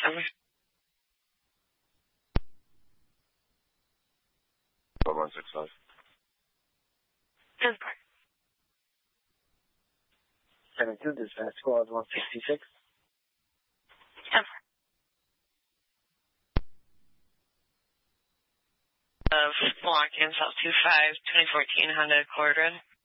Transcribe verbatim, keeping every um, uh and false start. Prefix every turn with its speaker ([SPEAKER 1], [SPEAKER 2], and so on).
[SPEAKER 1] number?
[SPEAKER 2] one six five.
[SPEAKER 1] ten four.
[SPEAKER 3] seven two, dispatch squad one sixty-six.
[SPEAKER 1] ten four. Of Lock in South two five, twenty fourteen Honda Accord Red.